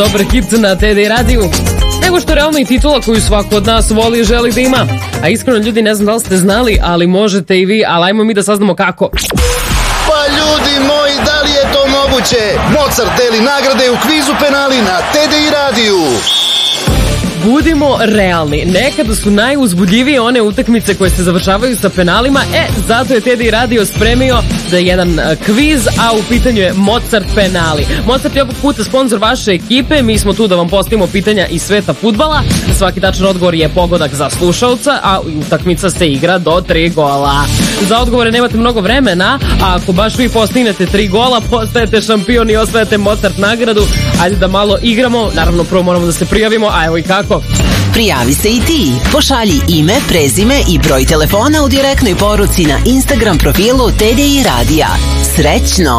Dobar hit na TD radiju, nego što realno i titula koju svako od nas voli i želi da ima. A iskreno ljudi, ne znam da li ste znali, ali možete i vi, ali ajmo mi da saznamo kako. Pa ljudi moji, da li je to moguće? Mozart deli nagrade u kvizu penali na TDI radiju. Budimo realni, nekada su najuzbudljivije one utakmice koje se završavaju sa penalima, zato je TDI radio spremio za jedan kviz, a u pitanju je Mozart penali. Mozart je ovog puta sponsor vaše ekipe, mi smo tu da vam postavimo pitanja iz sveta fudbala, svaki tačan odgovor je pogodak za slušalca, a utakmica se igra do 3 gola. Za odgovore nemate mnogo vremena, a ako baš vi postignete 3 gola, postajete šampion i osvajate Mozart nagradu. Ajde da malo igramo, naravno prvo moramo da se prijavimo, a evo i kako. Prijavi se i ti. Pošalji ime, prezime i broj telefona u direktnoj poruci na Instagram profilu TDI radija. Srećno!